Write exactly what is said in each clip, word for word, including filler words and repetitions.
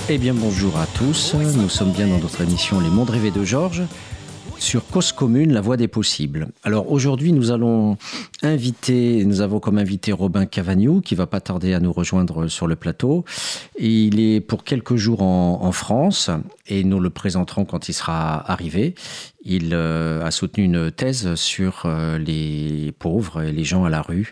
Eh bien bonjour à tous, nous sommes bien dans notre émission Les Mondes Rêvés de Georges sur Cause Commune, la voie des possibles. Alors aujourd'hui nous allons inviter, nous avons comme invité Robin Cavagnou qui va pas tarder à nous rejoindre sur le plateau. Et il est pour quelques jours en, en France et nous le présenterons quand il sera arrivé. Il euh, a soutenu une thèse sur euh, les pauvres et les gens à la rue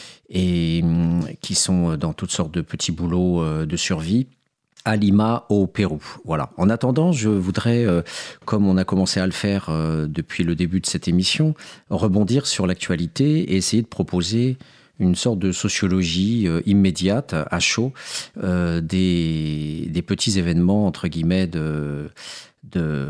et euh, qui sont dans toutes sortes de petits boulots euh, de survie à Lima, au Pérou. Voilà. En attendant, je voudrais, euh, comme on a commencé à le faire euh, depuis le début de cette émission, rebondir sur l'actualité et essayer de proposer une sorte de sociologie euh, immédiate, à chaud, euh, des, des petits événements, entre guillemets, de, de,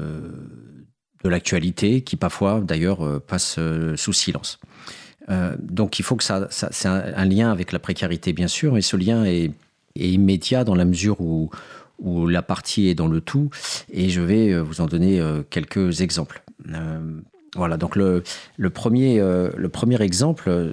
de l'actualité, qui parfois, d'ailleurs, euh, passent euh, sous silence. Euh, donc, il faut que ça... ça c'est un, un lien avec la précarité, bien sûr, et ce lien est et immédiat dans la mesure où, où la partie est dans le tout. Et je vais vous en donner quelques exemples. Euh, voilà, donc le, le, premier, euh, le premier exemple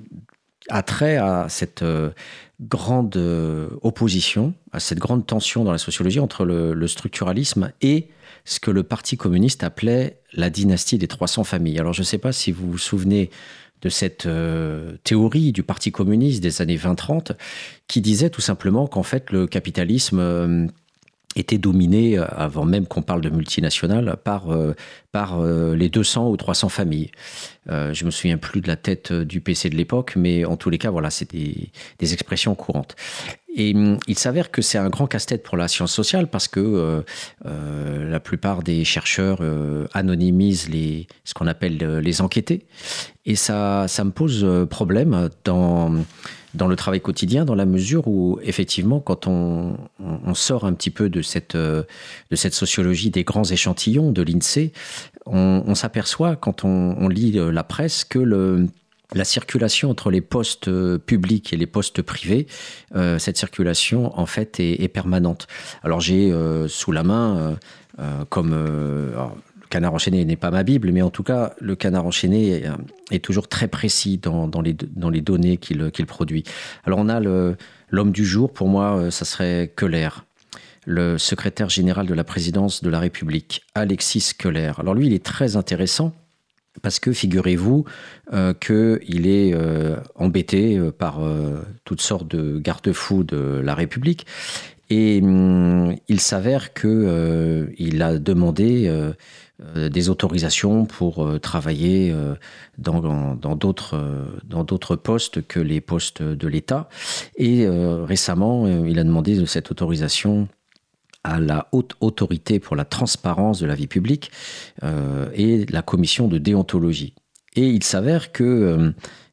a trait à cette euh, grande euh, opposition, à cette grande tension dans la sociologie entre le, le structuralisme et ce que le Parti communiste appelait la dynastie des trois cents familles. Alors je ne sais pas si vous vous souvenez de cette euh, théorie du Parti communiste des années vingt trente, qui disait tout simplement qu'en fait, le capitalisme euh, était dominé, avant même qu'on parle de multinationales, par, euh, par euh, les deux cents ou trois cents familles. Euh, je ne me souviens plus de la tête du P C de l'époque, mais en tous les cas, voilà, c'est des, des expressions courantes. Et hum, il s'avère que c'est un grand casse-tête pour la science sociale parce que euh, euh, la plupart des chercheurs euh, anonymisent les, ce qu'on appelle les enquêtés. Et ça, ça me pose problème dans, dans le travail quotidien, dans la mesure où, effectivement, quand on, on sort un petit peu de cette, de cette sociologie des grands échantillons de l'INSEE, on, on s'aperçoit, quand on, on lit la presse, que le... la circulation entre les postes publics et les postes privés, euh, cette circulation, en fait, est, est permanente. Alors, j'ai euh, sous la main, euh, euh, comme... Euh, alors, le Canard enchaîné n'est pas ma Bible, mais en tout cas, le Canard enchaîné est, est toujours très précis dans, dans, les, dans les données qu'il, qu'il produit. Alors, on a le, l'homme du jour, pour moi, ça serait Keller, le secrétaire général de la présidence de la République, Alexis Keller. Alors, lui, il est très intéressant, parce que figurez-vous euh, qu'il est euh, embêté euh, par euh, toutes sortes de garde-fous de la République. Et hum, il s'avère qu'il euh, a demandé euh, euh, des autorisations pour euh, travailler euh, dans, dans, d'autres, euh, dans d'autres postes que les postes de l'État. Et euh, récemment, euh, il a demandé de cette autorisation à la Haute Autorité pour la transparence de la vie publique euh, et la commission de déontologie. Et il s'avère que euh,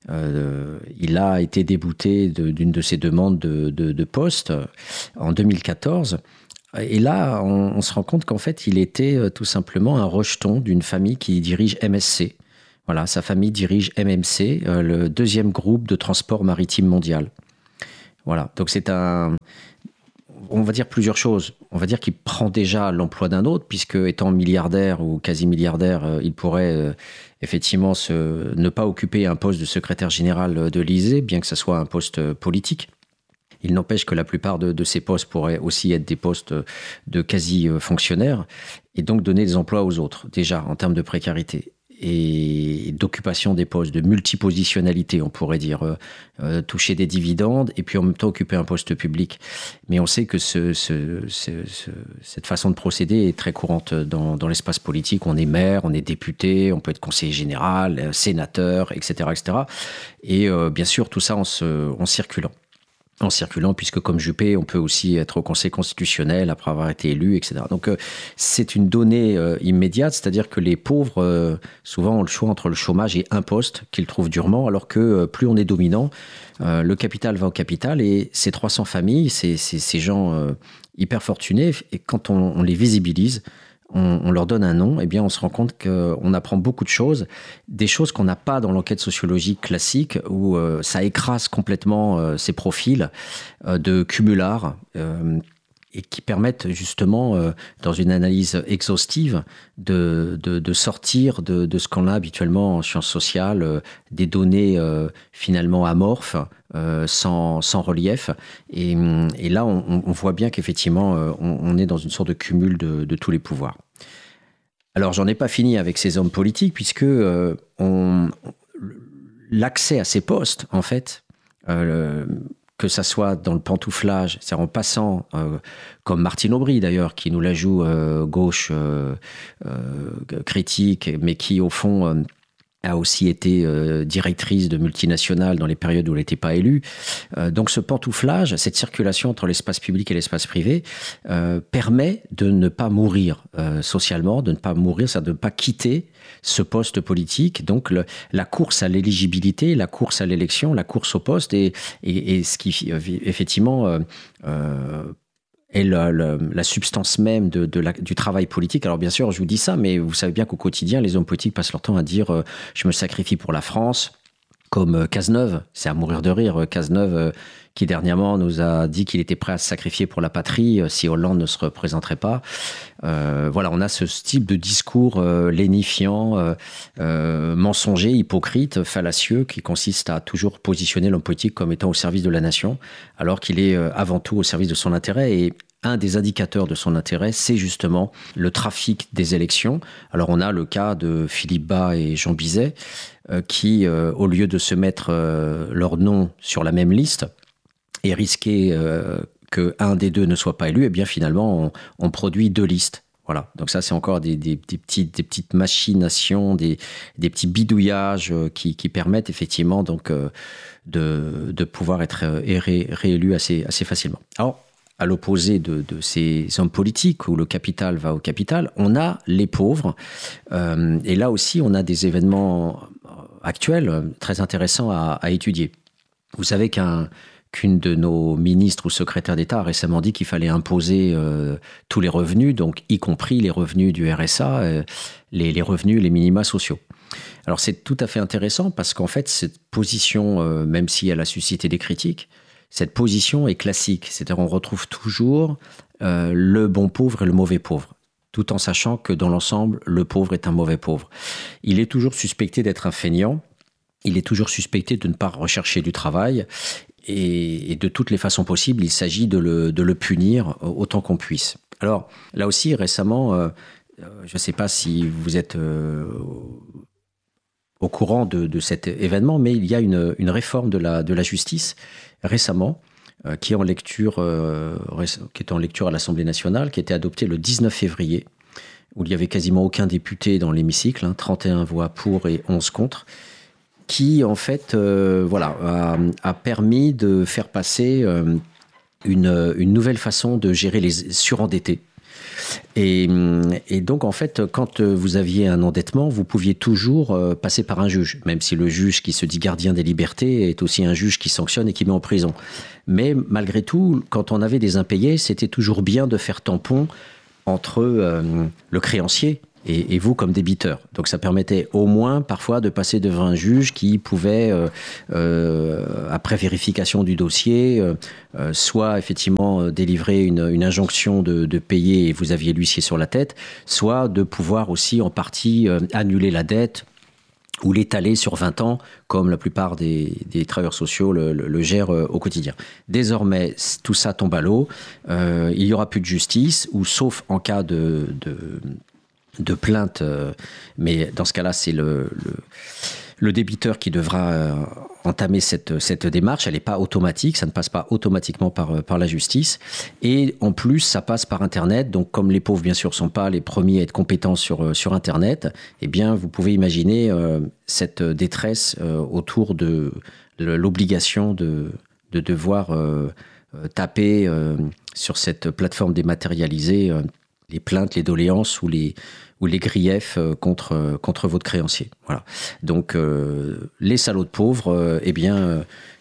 euh, il a été débouté de, d'une de ses demandes de, de, de poste en deux mille quatorze. Et là, on, on se rend compte qu'en fait, il était euh, tout simplement un rejeton d'une famille qui dirige M S C. Voilà, sa famille dirige M M C, euh, le deuxième groupe de transport maritime mondial. Voilà, donc c'est un... On va dire plusieurs choses. On va dire qu'il prend déjà l'emploi d'un autre, puisque étant milliardaire ou quasi milliardaire, euh, il pourrait euh, effectivement se, ne pas occuper un poste de secrétaire général de l'Élysée, bien que ce soit un poste politique. Il n'empêche que la plupart de, de ces postes pourraient aussi être des postes de quasi-fonctionnaires, et donc donner des emplois aux autres, déjà en termes de précarité et d'occupation des postes, de multipositionnalité, on pourrait dire, euh, euh, toucher des dividendes et puis en même temps occuper un poste public. Mais on sait que ce, ce, ce, ce, cette façon de procéder est très courante dans, dans l'espace politique. On est maire, on est député, on peut être conseiller général, sénateur, et cetera, et cetera. Et euh, bien sûr, tout ça en, se, en circulant. En circulant, puisque comme Juppé, on peut aussi être au Conseil constitutionnel après avoir été élu, et cetera. Donc, euh, c'est une donnée euh, immédiate, c'est-à-dire que les pauvres, euh, souvent, ont le choix entre le chômage et un poste qu'ils trouvent durement, alors que euh, plus on est dominant, euh, le capital va au capital, et ces trois cents familles, ces, ces, ces gens euh, hyper fortunés, et quand on, on les visibilise, On, on leur donne un nom, eh bien on se rend compte qu'on apprend beaucoup de choses, des choses qu'on n'a pas dans l'enquête sociologique classique, où euh, ça écrase complètement euh, ces profils euh, de cumulards, euh, et qui permettent justement, euh, dans une analyse exhaustive, de, de, de sortir de, de ce qu'on a habituellement en sciences sociales, euh, des données euh, finalement amorphes, euh, sans, sans relief. Et, et là, on, on voit bien qu'effectivement, euh, on, on est dans une sorte de cumul de, de tous les pouvoirs. Alors, j'en ai pas fini avec ces hommes politiques, puisque euh, on, l'accès à ces postes, en fait, euh, que ça soit dans le pantouflage, c'est-à-dire en passant, euh, comme Martine Aubry d'ailleurs, qui nous la joue euh, gauche euh, euh, critique, mais qui au fond euh, a aussi été euh, directrice de multinationales dans les périodes où elle n'était pas élue. Euh, donc ce pantouflage, cette circulation entre l'espace public et l'espace privé, euh, permet de ne pas mourir euh, socialement, de ne pas mourir, c'est-à-dire de ne pas quitter ce poste politique. Donc le, la course à l'éligibilité, la course à l'élection, la course au poste, et, et, et ce qui effectivement euh, euh, est la, la, la substance même de, de la, du travail politique. Alors bien sûr, je vous dis ça, mais vous savez bien qu'au quotidien, les hommes politiques passent leur temps à dire euh, « je me sacrifie pour la France », comme euh, Cazeneuve, c'est à mourir de rire, Cazeneuve euh, qui dernièrement nous a dit qu'il était prêt à se sacrifier pour la patrie euh, si Hollande ne se représenterait pas. Euh, voilà, on a ce type de discours euh, lénifiant, euh, euh, mensonger, hypocrite, fallacieux, qui consiste à toujours positionner l'homme politique comme étant au service de la nation, alors qu'il est euh, avant tout au service de son intérêt. Et un des indicateurs de son intérêt, c'est justement le trafic des élections. Alors on a le cas de Philippe Bas et Jean Bizet, euh, qui, euh, au lieu de se mettre euh, leur nom sur la même liste et risquer euh, qu'un des deux ne soit pas élu, eh bien finalement on, on produit deux listes. Voilà, donc ça c'est encore des, des, des, petites, des petites machinations, des, des petits bidouillages qui, qui permettent effectivement donc, euh, de, de pouvoir être ré, réélu assez, assez facilement. Alors, à l'opposé de, de ces hommes politiques où le capital va au capital, on a les pauvres. Euh, et là aussi, on a des événements actuels très intéressants à, à étudier. Vous savez qu'un, qu'une de nos ministres ou secrétaires d'État a récemment dit qu'il fallait imposer euh, tous les revenus, donc y compris les revenus du R S A, euh, les, les revenus, les minima sociaux. Alors c'est tout à fait intéressant parce qu'en fait, cette position, euh, même si elle a suscité des critiques, cette position est classique, c'est-à-dire on retrouve toujours euh, le bon pauvre et le mauvais pauvre, tout en sachant que dans l'ensemble, le pauvre est un mauvais pauvre. Il est toujours suspecté d'être un feignant, il est toujours suspecté de ne pas rechercher du travail, et, et de toutes les façons possibles, il s'agit de le, de le punir autant qu'on puisse. Alors là aussi, récemment, euh, je ne sais pas si vous êtes euh, au courant de, de cet événement, mais il y a une, une réforme de la, de la justice récemment, euh, qui est en lecture, euh, qui est en lecture à l'Assemblée nationale, qui a été adoptée le dix-neuf février, où il n'y avait quasiment aucun député dans l'hémicycle, hein, trente et un voix pour et onze contre, qui en fait, euh, voilà, a, a permis de faire passer euh, une, une nouvelle façon de gérer les surendettés. Et, et donc, en fait, quand vous aviez un endettement, vous pouviez toujours passer par un juge, même si le juge qui se dit gardien des libertés est aussi un juge qui sanctionne et qui met en prison. Mais malgré tout, quand on avait des impayés, c'était toujours bien de faire tampon entre euh, le créancier et, et vous comme débiteur. Donc ça permettait au moins parfois de passer devant un juge qui pouvait, euh, euh, après vérification du dossier, euh, euh, soit effectivement euh, délivrer une, une injonction de, de payer et vous aviez l'huissier sur la tête, soit de pouvoir aussi en partie euh, annuler la dette ou l'étaler sur vingt ans, comme la plupart des, des travailleurs sociaux le, le, le gèrent euh, au quotidien. Désormais, tout ça tombe à l'eau. Euh, il n'y aura plus de justice, ou sauf en cas de... de de plainte, euh, mais dans ce cas-là, c'est le, le, le débiteur qui devra euh, entamer cette, cette démarche. Elle n'est pas automatique, ça ne passe pas automatiquement par, par la justice. Et en plus, ça passe par Internet. Donc, comme les pauvres, bien sûr, ne sont pas les premiers à être compétents sur, sur Internet, eh bien, vous pouvez imaginer euh, cette détresse euh, autour de, de l'obligation de, de devoir euh, taper euh, sur cette plateforme dématérialisée euh, les plaintes, les doléances ou les, ou les griefs contre, contre votre créancier. Voilà. Donc, euh, les salauds de pauvres, euh, eh bien,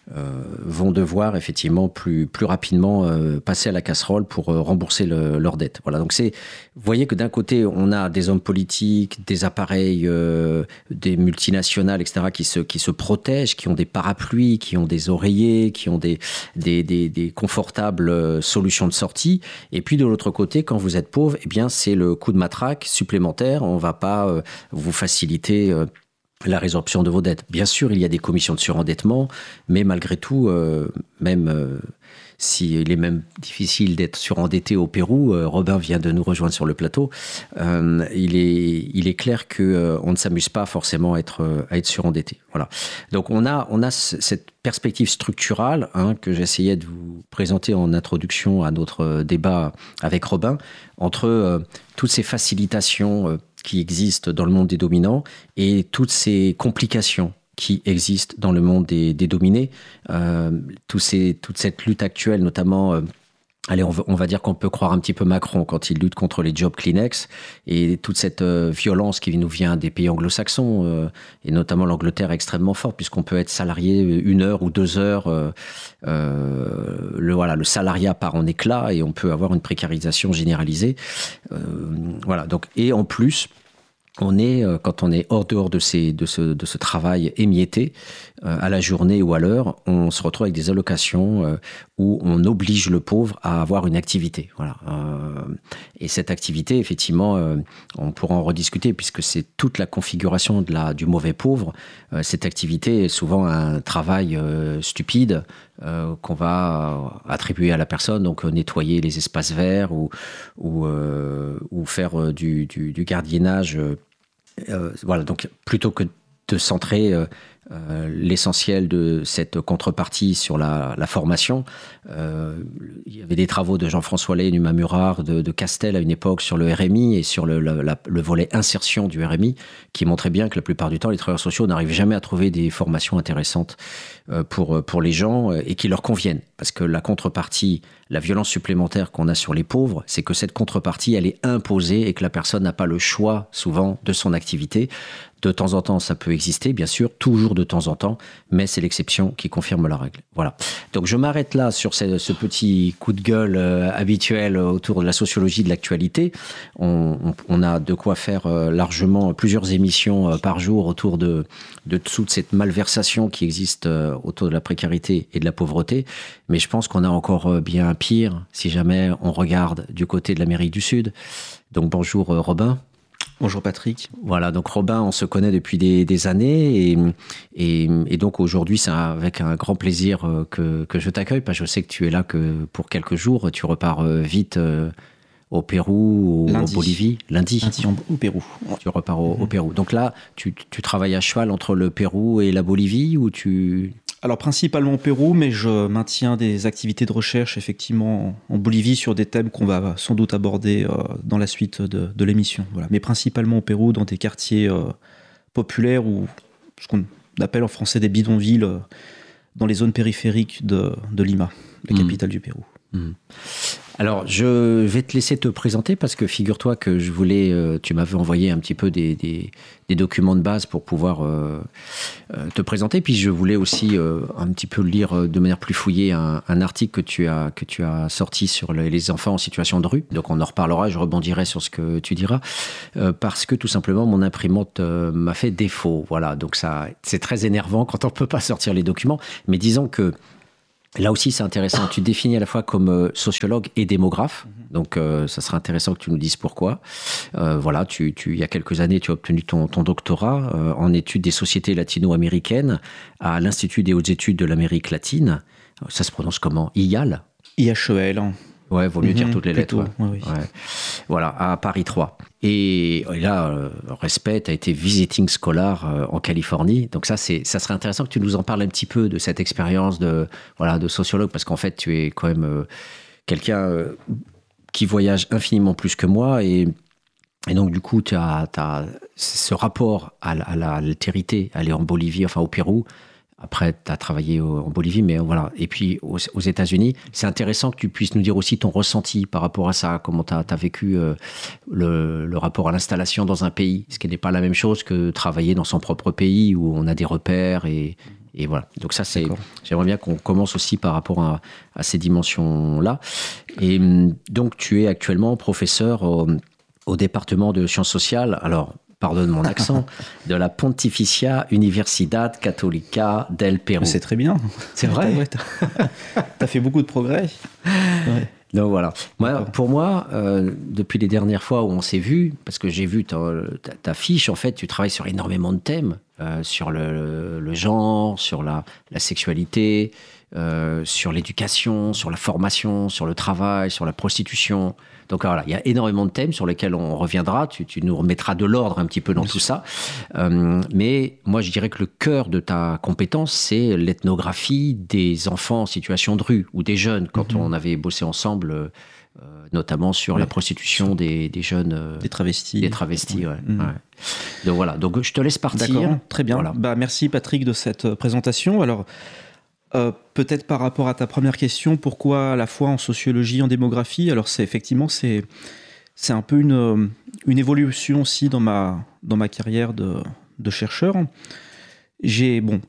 euh, vont devoir effectivement plus, plus rapidement euh, passer à la casserole pour euh, rembourser le, leurs dettes. Voilà, donc c'est, vous voyez que d'un côté, on a des hommes politiques, des appareils, euh, des multinationales, et cetera, qui se, qui se protègent, qui ont des parapluies, qui ont des oreillers, qui ont des, des, des, des confortables solutions de sortie. Et puis de l'autre côté, quand vous êtes pauvre, eh bien, c'est le coup de matraque supplémentaire. On ne va pas euh, vous faciliter euh, la résorption de vos dettes. Bien sûr, il y a des commissions de surendettement, mais malgré tout, euh, même euh, s'il est même difficile d'être surendetté au Pérou, euh, Robin vient de nous rejoindre sur le plateau, euh, il, est, il est clair qu'on euh, ne s'amuse pas forcément à être, à être surendetté. Voilà. Donc on a, on a cette perspective structurale hein, que j'essayais de vous présenter en introduction à notre débat avec Robin, entre euh, toutes ces facilitations euh, qui existent dans le monde des dominants et toutes ces complications qui existent dans le monde des, des dominés. Euh, tous ces, toute cette lutte actuelle, notamment, euh, allez, on va, on va dire qu'on peut croire un petit peu Macron quand il lutte contre les jobs Kleenex, et toute cette euh, violence qui nous vient des pays anglo-saxons, euh, et notamment l'Angleterre est extrêmement forte, puisqu'on peut être salarié une heure ou deux heures, euh, euh, le, voilà, le salariat part en éclats, et on peut avoir une précarisation généralisée. Euh, voilà, donc, et en plus, on est, quand on est hors dehors de, ces, de, ce, de ce travail émietté, euh, à la journée ou à l'heure, on se retrouve avec des allocations euh, où on oblige le pauvre à avoir une activité. Voilà. Euh, et cette activité, effectivement, euh, on pourra en rediscuter puisque c'est toute la configuration de la, du mauvais pauvre. Euh, cette activité est souvent un travail euh, stupide euh, qu'on va attribuer à la personne, donc euh, nettoyer les espaces verts ou, ou, euh, ou faire euh, du, du, du gardiennage. Euh, Euh, voilà, donc plutôt que de centrer euh, euh, l'essentiel de cette contrepartie sur la, la formation, euh, il y avait des travaux de Jean-François Lay, Numa Murard, de, de Castel à une époque sur le R M I et sur le, la, la, le volet insertion du R M I, qui montrait bien que la plupart du temps, les travailleurs sociaux n'arrivent jamais à trouver des formations intéressantes euh, pour, pour les gens euh, et qui leur conviennent. Parce que la contrepartie, la violence supplémentaire qu'on a sur les pauvres, c'est que cette contrepartie, elle est imposée et que la personne n'a pas le choix, souvent, de son activité. De temps en temps, ça peut exister, bien sûr, toujours de temps en temps, mais c'est l'exception qui confirme la règle. Voilà. Donc je m'arrête là sur ce, ce petit coup de gueule euh, habituel autour de la sociologie de l'actualité. On, on, on a de quoi faire euh, largement plusieurs émissions euh, par jour autour de, de toute cette malversation qui existe euh, autour de la précarité et de la pauvreté. Mais je pense qu'on a encore bien pire si jamais on regarde du côté de l'Amérique du Sud. Donc bonjour euh, Robin. Bonjour Patrick. Voilà, donc Robin, on se connaît depuis des, des années et, et, et donc aujourd'hui, c'est avec un grand plaisir que, que je t'accueille, parce que je sais que tu es là que pour quelques jours, tu repars vite au Pérou, au, Lundi. au Bolivie, lundi. Lundi au Pérou. Tu repars au, mmh. au Pérou. Donc là, tu, tu travailles à cheval entre le Pérou et la Bolivie ou tu... Alors principalement au Pérou, mais je maintiens des activités de recherche effectivement en Bolivie sur des thèmes qu'on va sans doute aborder euh, dans la suite de, de l'émission. Voilà. Mais principalement au Pérou, dans des quartiers euh, populaires ou ce qu'on appelle en français des bidonvilles, euh, dans les zones périphériques de, de Lima, la capitale mmh. du Pérou. Mmh. Alors, je vais te laisser te présenter parce que figure-toi que je voulais, euh, tu m'avais envoyé un petit peu des, des, des documents de base pour pouvoir euh, euh, te présenter. Puis je voulais aussi euh, un petit peu lire de manière plus fouillée un, un article que tu as, que tu as sorti sur le, les enfants en situation de rue. Donc on en reparlera, je rebondirai sur ce que tu diras. Euh, parce que tout simplement, mon imprimante euh, m'a fait défaut. Voilà, donc ça, c'est très énervant quand on ne peut pas sortir les documents. Mais disons que là aussi, c'est intéressant. Tu te définis à la fois comme euh, sociologue et démographe. Donc, euh, ça serait intéressant que tu nous dises pourquoi. Euh, voilà, tu, tu, il y a quelques années, tu as obtenu ton, ton doctorat euh, en études des sociétés latino-américaines à l'Institut des hautes études de l'Amérique latine. Ça se prononce comment? I A L? I H E L. Ouais, vaut mieux mmh, dire toutes les plutôt, lettres. Ouais. Ouais, oui. Ouais. Voilà, à Paris trois. Et, et là, euh, respect, tu as été visiting scholar euh, en Californie. Donc ça, c'est, ça serait intéressant que tu nous en parles un petit peu de cette expérience de, voilà, de sociologue, parce qu'en fait, tu es quand même euh, quelqu'un euh, qui voyage infiniment plus que moi. Et, et donc, du coup, tu as, as ce rapport à, à l'altérité, aller en Bolivie, enfin au Pérou. Après, tu as travaillé en Bolivie, mais voilà. Et puis, aux, aux États-Unis, c'est intéressant que tu puisses nous dire aussi ton ressenti par rapport à ça, comment tu as vécu euh, le, le rapport à l'installation dans un pays, ce qui n'est pas la même chose que travailler dans son propre pays où on a des repères et, et voilà. Donc ça, c'est, j'aimerais bien qu'on commence aussi par rapport à, à ces dimensions-là. Et donc, tu es actuellement professeur au, au département de sciences sociales. Alors, pardonne mon accent, de la Pontificia Universidad Católica del Perú. C'est très bien. C'est vrai. Tu as fait beaucoup de progrès. Ouais. Donc voilà. Moi, pour moi, euh, depuis les dernières fois où on s'est vu, parce que j'ai vu ta, ta, ta fiche, en fait, tu travailles sur énormément de thèmes, euh, sur le, le genre, sur la, la sexualité, euh, sur l'éducation, sur la formation, sur le travail, sur la prostitution. Donc voilà, il y a énormément de thèmes sur lesquels on reviendra. Tu, tu nous remettras de l'ordre un petit peu dans tout ça. Euh, mais moi, je dirais que le cœur de ta compétence, c'est l'ethnographie des enfants en situation de rue ou des jeunes. Quand mm-hmm. on avait bossé ensemble, euh, notamment sur oui. la prostitution des, des jeunes, euh, des travestis. Des travestis, ouais. Mm-hmm. ouais. Donc voilà. Donc je te laisse partir. D'accord, très bien. Voilà. Bah, merci Patrick de cette présentation. Alors. Euh, peut-être par rapport à ta première question, pourquoi à la fois en sociologie, en démographie? Alors c'est effectivement c'est c'est un peu une une évolution aussi dans ma dans ma carrière de de chercheur. J'ai bon,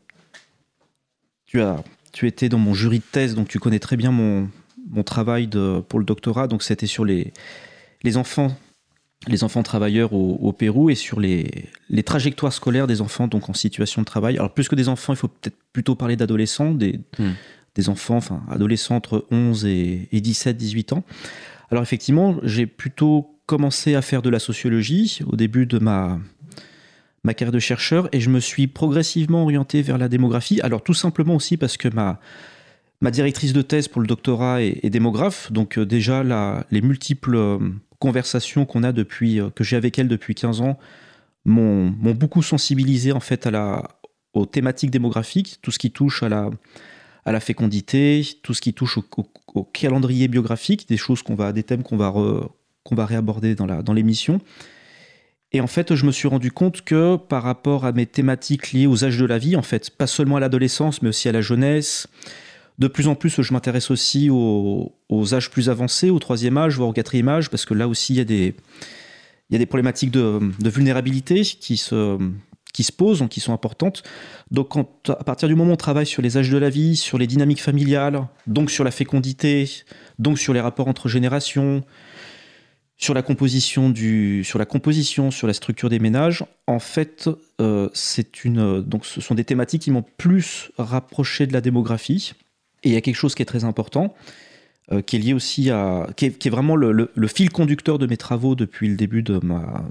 tu as tu étais dans mon jury de thèse, donc tu connais très bien mon mon travail de pour le doctorat. Donc c'était sur les les enfants les enfants travailleurs au, au Pérou et sur les, les trajectoires scolaires des enfants donc en situation de travail. Alors plus que des enfants, il faut peut-être plutôt parler d'adolescents, des, mmh. des enfants, enfin adolescents entre onze et, et dix-sept dix-huit ans. Alors effectivement, j'ai plutôt commencé à faire de la sociologie au début de ma, ma carrière de chercheur et je me suis progressivement orienté vers la démographie. Alors tout simplement aussi parce que ma, ma directrice de thèse pour le doctorat est, est démographe, donc euh, déjà la, les multiples... Euh, conversations qu'on a depuis, que j'ai avec elle depuis quinze ans m'ont, m'ont beaucoup sensibilisé en fait à la, aux thématiques démographiques, tout ce qui touche à la, à la fécondité, tout ce qui touche au, au, au calendrier biographique, des choses qu'on va, des thèmes qu'on va, re, qu'on va réaborder dans, la, dans l'émission. Et en fait, je me suis rendu compte que par rapport à mes thématiques liées aux âges de la vie, en fait, pas seulement à l'adolescence, mais aussi à la jeunesse, de plus en plus, je m'intéresse aussi aux, aux âges plus avancés, au troisième âge, voire au quatrième âge, parce que là aussi, il y a des, il y a des problématiques de, de vulnérabilité qui se, qui se posent, qui sont importantes. Donc, quand, à partir du moment où on travaille sur les âges de la vie, sur les dynamiques familiales, donc sur la fécondité, donc sur les rapports entre générations, sur la composition, du, sur la, composition sur la structure des ménages, en fait, euh, c'est une, donc ce sont des thématiques qui m'ont plus rapproché de la démographie. Et il y a quelque chose qui est très important, euh, qui est lié aussi à... qui est, qui est vraiment le, le, le fil conducteur de mes travaux depuis le début de ma,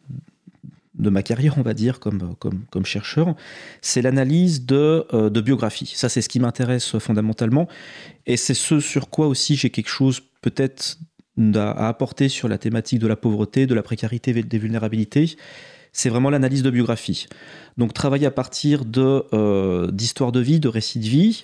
de ma carrière, on va dire, comme, comme, comme chercheur, c'est l'analyse de, euh, de biographie. Ça, c'est ce qui m'intéresse fondamentalement. Et c'est ce sur quoi aussi j'ai quelque chose peut-être à apporter sur la thématique de la pauvreté, de la précarité, des vulnérabilités. C'est vraiment l'analyse de biographie. Donc, travailler à partir de, euh, d'histoires de vie, de récits de vie.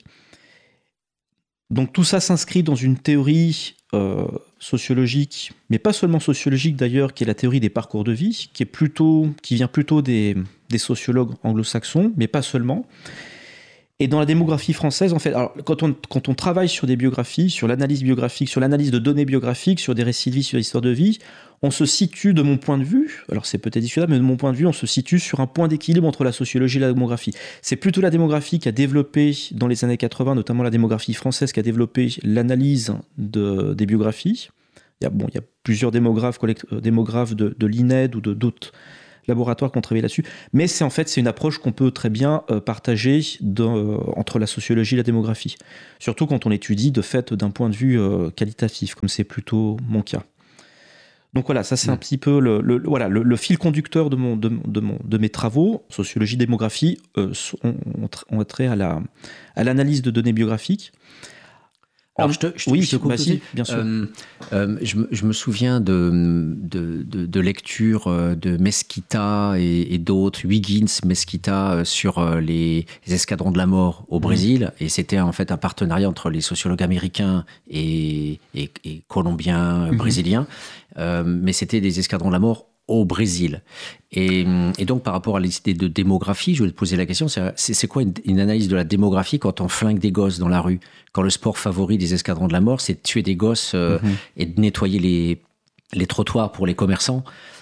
Donc tout ça s'inscrit dans une théorie euh, sociologique, mais pas seulement sociologique d'ailleurs, qui est la théorie des parcours de vie, qui, est plutôt, qui vient plutôt des, des sociologues anglo-saxons, mais pas seulement. Et dans la démographie française, en fait, alors, quand, on, quand on travaille sur des biographies, sur l'analyse biographique, sur l'analyse de données biographiques, sur des récits de vie, sur l'histoire de vie, on se situe, de mon point de vue, alors c'est peut-être discutable, mais de mon point de vue, on se situe sur un point d'équilibre entre la sociologie et la démographie. C'est plutôt la démographie qui a développé, dans les années quatre-vingts, notamment la démographie française, qui a développé l'analyse de, des biographies. Il y a, bon, il y a plusieurs démographes, collect, euh, démographes de, de l'I N E D ou de d'autres laboratoires qui ont travaillé là-dessus, mais c'est en fait c'est une approche qu'on peut très bien euh, partager de, euh, entre la sociologie et la démographie, surtout quand on étudie de fait d'un point de vue euh, qualitatif, comme c'est plutôt mon cas. Donc voilà, ça c'est mmh. un petit peu le, le, voilà, le, le fil conducteur de, mon, de, de, mon, de mes travaux, sociologie, démographie, euh, ont, ont trait à, la, à l'analyse de données biographiques. Alors, je te, je te, oui, je te coupe bah aussi. Si, bien sûr. Euh, euh, je, je me souviens de, de, de, de lectures de Mesquita et, et d'autres, Huygens, Mesquita, sur les, les escadrons de la mort au Brésil. Mmh. Et c'était en fait un partenariat entre les sociologues américains et, et, et colombiens, mmh. brésiliens. Euh, mais c'était des escadrons de la mort au Brésil. Et, et donc, par rapport à l'idée de démographie, je vais te poser la question, c'est, c'est quoi une, une analyse de la démographie quand on flingue des gosses dans la rue? Quand le sport favori des escadrons de la mort, c'est de tuer des gosses euh, mmh. et de nettoyer les, les trottoirs pour les commerçants.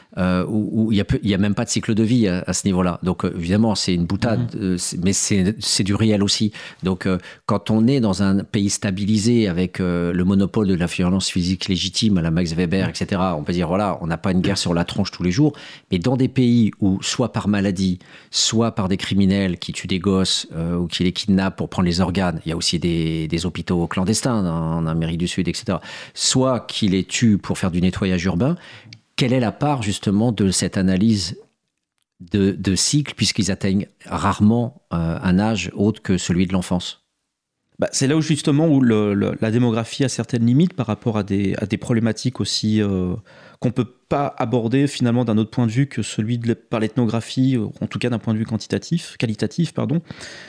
euh, où il n'y a, a même pas de cycle de vie à, à ce niveau-là. Donc euh, évidemment, c'est une boutade, mmh. euh, c'est, mais c'est, c'est du réel aussi. Donc euh, quand on est dans un pays stabilisé avec euh, le monopole de la violence physique légitime à la Max Weber, et cetera, on peut dire, voilà, on n'a pas une guerre sur la tronche tous les jours, mais dans des pays où, soit par maladie, soit par des criminels qui tuent des gosses euh, ou qui les kidnappent pour prendre les organes, il y a aussi des, des hôpitaux clandestins en Amérique du Sud, et cetera, soit qui les tuent pour faire du nettoyage urbain, quelle est la part justement de cette analyse de, de cycle, puisqu'ils atteignent rarement euh, un âge autre que celui de l'enfance? Bah, c'est là où justement où le, le, la démographie a certaines limites par rapport à des, à des problématiques aussi euh, qu'on ne peut pas aborder finalement d'un autre point de vue que celui de par l'ethnographie, en tout cas d'un point de vue quantitatif, qualitatif, pardon.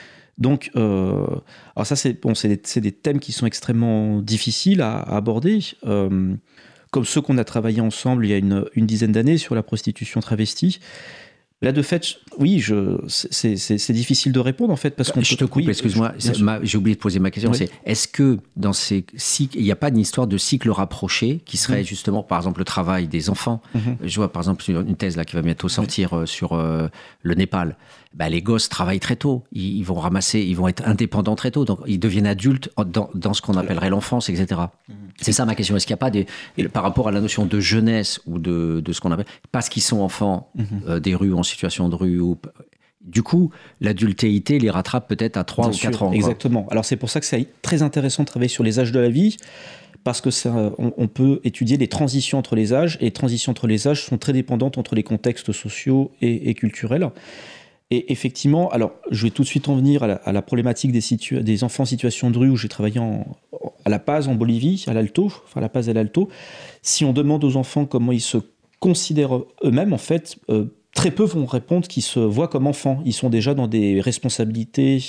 Donc, euh, alors ça, c'est, bon, c'est, des, c'est des thèmes qui sont extrêmement difficiles à, à aborder, euh, comme ceux qu'on a travaillé ensemble il y a une, une dizaine d'années sur la prostitution travestie. Là, de fait, oui, je, c'est, c'est, c'est difficile de répondre, en fait, parce qu'on Je peut, te coupe, oui, excuse-moi, je, ma, j'ai oublié de poser ma question, oui. c'est, est-ce que dans ces cycles, il n'y a pas une histoire de cycle rapproché qui serait mmh. justement, par exemple, le travail des enfants? mmh. Je vois, par exemple, une thèse là, qui va bientôt sortir oui. euh, sur euh, le Népal. Bah, les gosses travaillent très tôt, ils, ils vont ramasser, ils vont être indépendants très tôt, donc ils deviennent adultes dans, dans ce qu'on appellerait l'enfance, et cetera. Mmh. C'est ça ma question, est-ce qu'il n'y a pas des, par rapport à la notion de jeunesse ou de, de ce qu'on appelle, parce qu'ils sont enfants mmh. euh, des rues, en situation de rue, ou, du coup, l'adultéité les rattrape peut-être à trois ou quatre ans. Quoi. Exactement, alors c'est pour ça que c'est très intéressant de travailler sur les âges de la vie, parce que ça, on, on peut étudier les transitions entre les âges, et les transitions entre les âges sont très dépendantes entre les contextes sociaux et, et culturels. Et effectivement, alors je vais tout de suite en venir à la, à la problématique des, situa- des enfants en situation de rue, où j'ai travaillé en, à La Paz, en Bolivie, à l'Alto, enfin à La Paz et à l'Alto. Si on demande aux enfants comment ils se considèrent eux-mêmes, en fait, euh, très peu vont répondre qu'ils se voient comme enfants. Ils sont déjà dans des responsabilités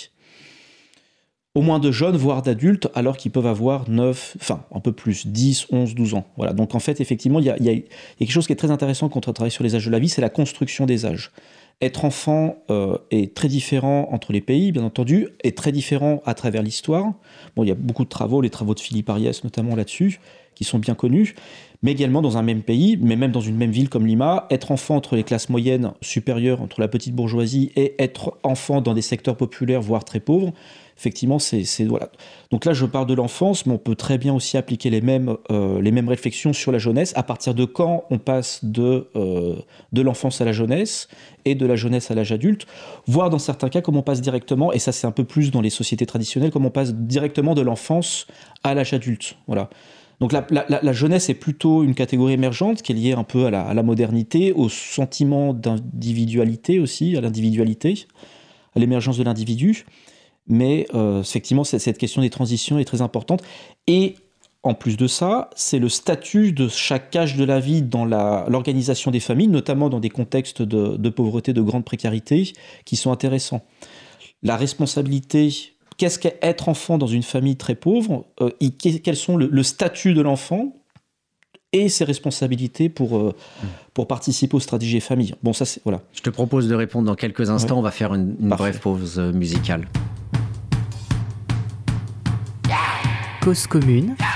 au moins de jeunes, voire d'adultes, alors qu'ils peuvent avoir neuf, enfin un peu plus, dix, onze, douze ans. Voilà. Donc en fait, effectivement, il y a, y a, y a quelque chose qui est très intéressant quand on travaille sur les âges de la vie, c'est la construction des âges. Être enfant euh, est très différent entre les pays, bien entendu, est très différent à travers l'histoire. Bon, il y a beaucoup de travaux, les travaux de Philippe Ariès notamment là-dessus, qui sont bien connus, mais également dans un même pays, mais même dans une même ville comme Lima, être enfant entre les classes moyennes supérieures, entre la petite bourgeoisie, et être enfant dans des secteurs populaires, voire très pauvres, effectivement, c'est, c'est voilà. Donc là, je parle de l'enfance, mais on peut très bien aussi appliquer les mêmes, euh, les mêmes réflexions sur la jeunesse. À partir de quand on passe de, euh, de l'enfance à la jeunesse et de la jeunesse à l'âge adulte, voire dans certains cas, comme on passe directement, et ça c'est un peu plus dans les sociétés traditionnelles, comme on passe directement de l'enfance à l'âge adulte. Voilà. Donc la, la, la jeunesse est plutôt une catégorie émergente qui est liée un peu à la, à la modernité, au sentiment d'individualité aussi, à l'individualité, à l'émergence de l'individu. Mais euh, effectivement, cette question des transitions est très importante. Et en plus de ça, c'est le statut de chaque âge de la vie dans la, l'organisation des familles, notamment dans des contextes de, de pauvreté, de grande précarité, qui sont intéressants. La responsabilité, qu'est-ce qu'être enfant dans une famille très pauvre, euh, et quels sont le, le statut de l'enfant et ses responsabilités pour, euh, mmh. pour participer aux stratégies famille. Bon, ça, c'est, voilà. Je te propose de répondre dans quelques instants. Ouais. On va faire une, une brève pause musicale. Cause commune